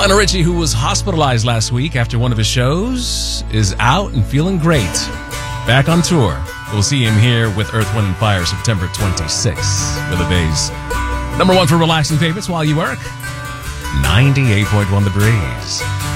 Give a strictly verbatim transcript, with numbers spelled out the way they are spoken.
Lionel Richie, who was hospitalized last week after one of his shows, is out and feeling great. Back on tour. We'll see him here with Earth, Wind and Fire September twenty-sixth with a bass. Number one for relaxing favorites while you work. ninety-eight point one The Breeze.